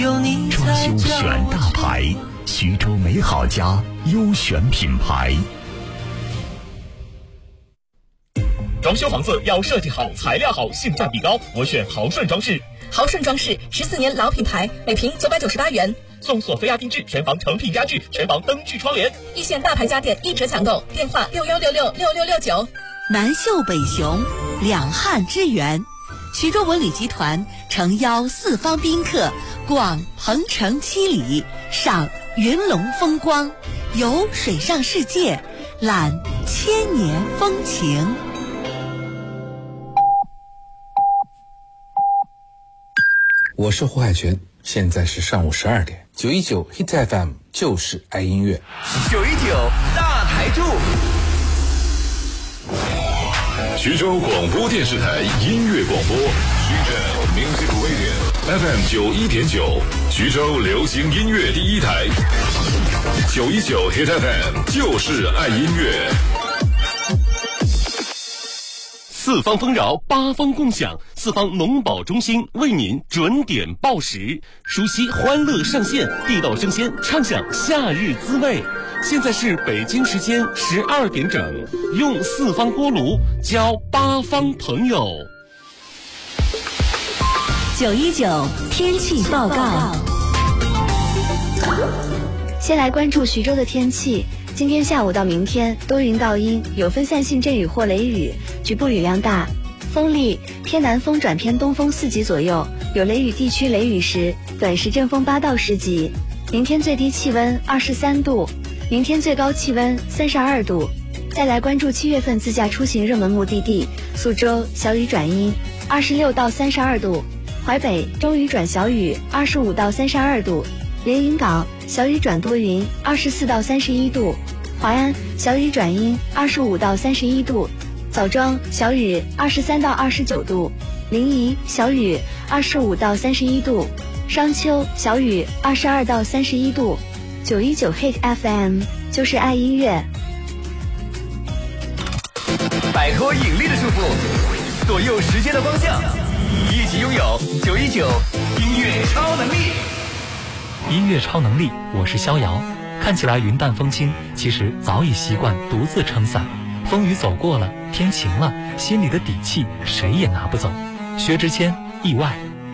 装修选大牌，徐州美好家优选品牌。 装修房子要设计好、材料好、性价比高，我选豪顺装饰。 豪顺装饰14年老品牌，每平998元， 送索菲亚定制全房成品家具、全房灯具窗帘， 一线大牌家电1折抢购，电话61666669。 南秀北雄，两汉之源。徐州文旅集团诚邀四方宾客逛鹏城七里，赏云龙风光，游水上世界，览千年风情。 我是胡海泉，现在是上午12点，919 Hit FM 就是爱音乐。 919大台柱， 徐州广播电视台音乐广播，徐州 Music Radio FM 91.9，徐州流行音乐第一台，919 Hit FM 就是爱音乐。 四方丰饶，八方共享，四方农保中心为您准点报时，熟悉欢乐上线，地道生鲜，畅享夏日滋味。现在是北京时间12点整，用四方锅炉交八方朋友。 919天气报告。 先来关注徐州的天气。今天下午到明天多云到阴，有分散性阵雨或雷雨，局部雨量大，风力偏南风转偏东风4级左右，有雷雨地区雷雨时短时阵风8到10级。明天最低气温23度，明天最高气温32度。再来关注7月份自驾出行热门目的地，苏州小雨转阴26到32度，淮北中雨转小雨25到32度，连云港小雨转多云24到31度，淮安小雨转阴25到31度，枣庄小雨23到29度，临沂小雨25到31度，商丘小雨22到31度。919 Hit FM 就是爱音乐。 摆脱引力的束缚，左右时间的方向，一起拥有919音乐超能力。 音乐超能力，我是逍遥。看起来云淡风轻，其实早已习惯独自撑伞。风雨走过了，天晴了，心里的底气谁也拿不走。薛之谦，意外。